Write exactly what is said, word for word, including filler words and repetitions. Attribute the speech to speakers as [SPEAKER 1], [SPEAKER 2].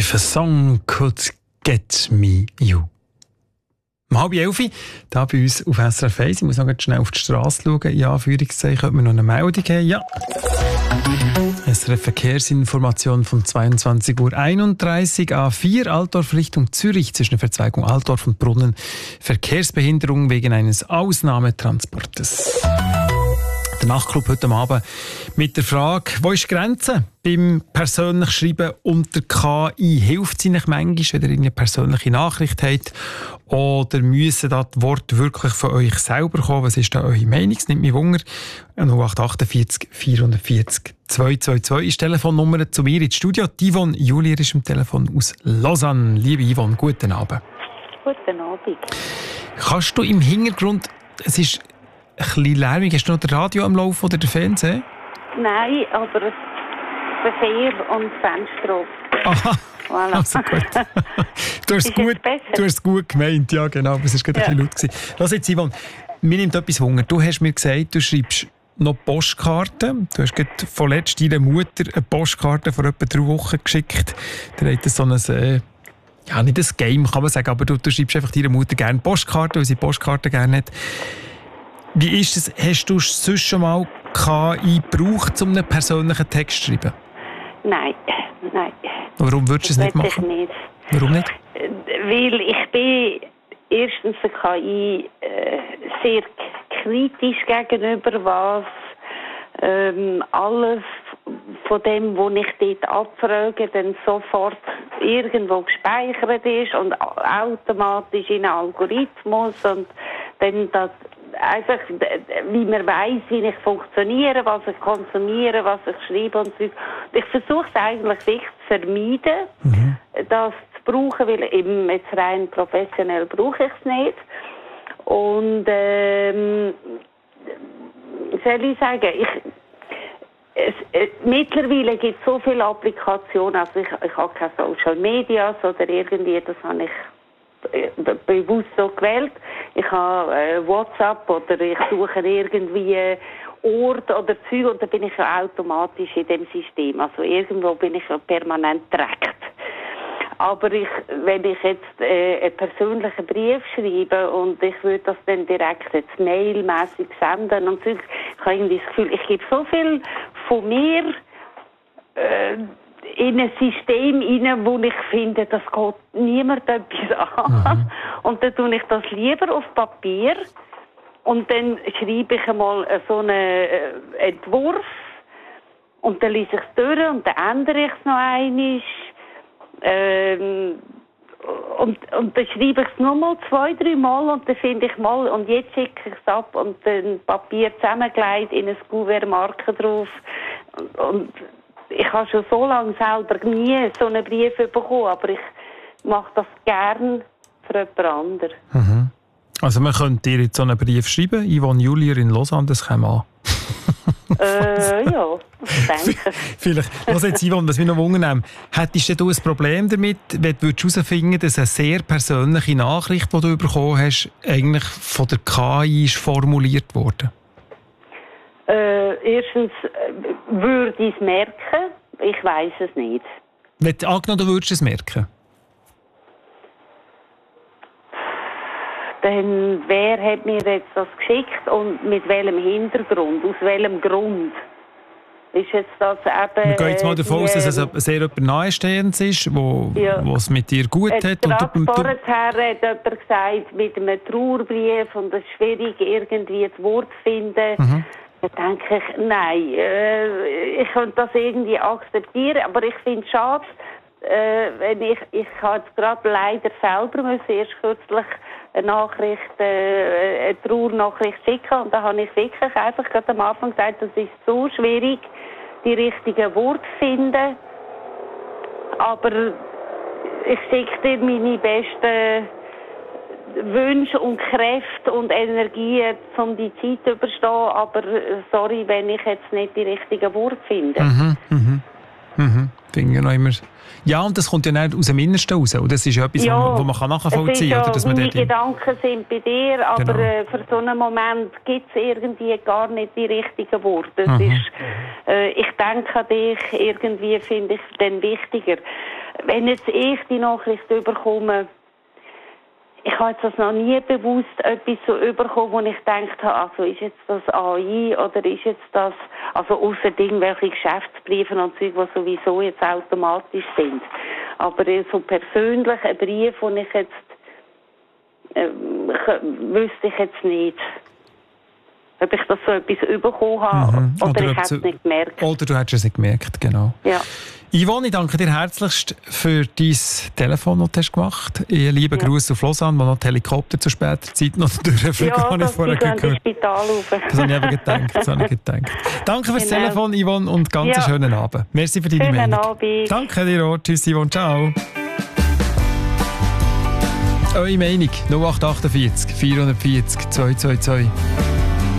[SPEAKER 1] If a song could get me, you. Um halb elf, da bei uns auf S R F eins. Ich muss noch schnell auf die Straße schauen. In Anführungszeichen, ob wir noch eine Meldung haben. Ja. S R F Verkehrsinformation von zweiundzwanzig Uhr einunddreißig A vier Altdorf Richtung Zürich zwischen der Verzweigung Altdorf und Brunnen. Verkehrsbehinderung wegen eines Ausnahmetransportes. Der Nachtclub heute Abend mit der Frage, wo ist die Grenze beim persönlich Schreiben unter K I? Hilft es Ihnen manchmal, wenn ihr eine persönliche Nachricht habt? Oder müssen da die Worte wirklich von euch selber kommen? Was ist da eure Meinung? Es nimmt mich Wunder. null acht acht vierzig vierundvierzig zweihundertzweiundzwanzig ist die Telefonnummer zu mir ins Studio. Die Yvonne Julier ist am Telefon aus Lausanne. Liebe Yvonne, guten Abend. Guten Abend. Kannst du im Hintergrund, es ist ein bisschen lärmig, hast du noch das Radio am Laufen oder den Fernseher?
[SPEAKER 2] Nein, aber der Verkehr und das Fenster auf.
[SPEAKER 1] Aha,
[SPEAKER 2] voilà.
[SPEAKER 1] Also gut. Du hast, es gut, du hast es gut gemeint, ja genau, aber es war gerade ja. ein bisschen laut gewesen. Lass jetzt, Yvonne, mir nimmt etwas Hunger. Du hast mir gesagt, du schreibst noch Postkarten. Du hast gerade vorletzt deiner Mutter eine Postkarte vor etwa drei Wochen geschickt. Der hat so ein... Äh, ja, nicht ein Game, kann man sagen, aber du, du schreibst einfach deiner Mutter gerne Postkarten, weil sie Postkarten gerne hat. Wie ist es? Hast du sonst schon mal K I gebraucht, um einen persönlichen Text zu schreiben?
[SPEAKER 2] Nein, nein.
[SPEAKER 1] Warum würdest du es nicht machen?
[SPEAKER 2] Ich nicht.
[SPEAKER 1] Warum nicht?
[SPEAKER 2] Weil ich bin erstens der K I äh, sehr kritisch gegenüber, was ähm, alles von dem, was ich dort abfrage, dann sofort irgendwo gespeichert ist und automatisch in einen Algorithmus und dann das einfach, wie man weiss, wie ich funktioniere, was ich konsumiere, was ich schreibe und so. Ich versuche es eigentlich wirklich zu vermeiden, mhm. das zu brauchen, weil eben jetzt rein professionell brauche ich es nicht. Und ähm, soll ich sagen, ich, es, es, mittlerweile gibt es so viele Applikationen, also ich, ich habe keine Social Medias oder irgendwie, das habe ich bewusst so gewählt. Ich habe äh, WhatsApp oder ich suche irgendwie Ort oder Zeug und dann bin ich ja automatisch in dem System. Also irgendwo bin ich ja permanent direkt. Aber ich, wenn ich jetzt äh, einen persönlichen Brief schreibe und ich würde das dann direkt jetzt mailmäßig senden und so, ich habe irgendwie das Gefühl, ich gebe so viel von mir äh, in ein System rein, wo ich finde, das geht niemand etwas an. Mhm. Und dann tue ich das lieber auf Papier und dann schreibe ich einmal so einen äh, Entwurf und dann lese ich es durch und dann ändere ich es noch einmal. Ähm, und, und dann schreibe ich es nur mal zwei, drei Mal und dann finde ich mal, und jetzt schicke ich es ab und dann Papier zusammengelegt, in ein Kuvert Marke drauf und, und ich habe schon so lange selber nie so einen Brief bekommen, aber ich mache das gern für jemand anderes.
[SPEAKER 1] Mhm. Also man könnte dir jetzt so einen Brief schreiben, Yvonne Julier in Lausanne, das käme an.
[SPEAKER 2] äh, ja, ich denke.
[SPEAKER 1] Vielleicht. Was jetzt, Yvonne, was wir noch wundern, hättest du ein Problem damit, wenn du herausfinden würdest, dass eine sehr persönliche Nachricht, die du bekommen hast, eigentlich von der K I ist formuliert wurde?
[SPEAKER 2] Äh, erstens äh, würde ich es merken, ich weiss es nicht.
[SPEAKER 1] Wenn du angenommen, du würdest es merken?
[SPEAKER 2] Dann wer hat mir jetzt das geschickt und mit welchem Hintergrund, aus welchem Grund? Ist jetzt das eben...
[SPEAKER 1] Wir gehen jetzt mal davon aus, dass es sehr jemand Nahestehendes ist, wo, ja. wo es mit dir gut
[SPEAKER 2] jetzt
[SPEAKER 1] hat. Und
[SPEAKER 2] du, vorher hat jemand gesagt, mit einem Trauerbrief und es ist schwierig, irgendwie das Wort zu finden. Mhm. Da denke ich, nein, äh, ich könnte das irgendwie akzeptieren, aber ich finde es schade, äh, wenn ich, ich habe jetzt gerade leider selber müssen, erst kürzlich eine Nachricht, äh, eine Trauernachricht schicken und da habe ich wirklich einfach gerade am Anfang gesagt, das ist so schwierig, die richtigen Worte zu finden, aber ich schicke dir meine besten Wünsche und Kräfte und Energien, um die Zeit zu überstehen, aber sorry, wenn ich jetzt nicht die richtigen Worte finde.
[SPEAKER 1] Mhm, mhm, mhm. Finde ich noch immer. Ja, und das kommt ja nicht aus dem Innersten raus. Und das ist ja etwas, ja, wo man nachvollziehen kann.
[SPEAKER 2] Ja,
[SPEAKER 1] dass
[SPEAKER 2] meine Gedanken sind bei dir, aber genau. äh, für so einen Moment gibt es irgendwie gar nicht die richtigen Worte. Das mhm. ist, äh, ich denke an dich, irgendwie finde ich es dann wichtiger. wenn jetzt ich die Nachricht bekomme, ich habe jetzt das noch nie bewusst etwas so bekommen, wo ich gedacht habe, also ist jetzt das A I oder ist jetzt das, also ausser irgendwelche Geschäftsbriefe und Zeug, die sowieso jetzt automatisch sind. Aber so persönlich ein Brief, den ich jetzt, äh, wüsste ich jetzt nicht, ob ich das so etwas bekommen habe, mhm. oder, oder ich hätte es nicht gemerkt.
[SPEAKER 1] Oder du hättest es nicht gemerkt, genau.
[SPEAKER 2] Ja.
[SPEAKER 1] Yvonne, ich danke dir herzlichst für dein Telefon, das du hast gemacht. Ihr lieben ja. Gruß auf Lausanne, wo noch die Helikopter zu später Zeit noch durchfliegen,
[SPEAKER 2] ja,
[SPEAKER 1] habe ich vorher gehört.
[SPEAKER 2] Ja, Spital rauf.
[SPEAKER 1] Das habe ich eben gedacht. Das habe ich gedacht. Danke fürs genau. Telefon, Yvonne, und ganz ja. schönen Abend. Merci für deine
[SPEAKER 2] schönen
[SPEAKER 1] Meinung.
[SPEAKER 2] Abend.
[SPEAKER 1] Danke dir auch. Tschüss, Yvonne. Ciao. Eure Meinung null acht acht vier, vier vier zwei zwei zwei.